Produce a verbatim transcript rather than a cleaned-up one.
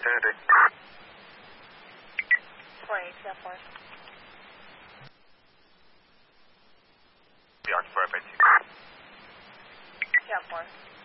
Kennedy. four eight, yeah, four. Beyond perfect. Yeah, four.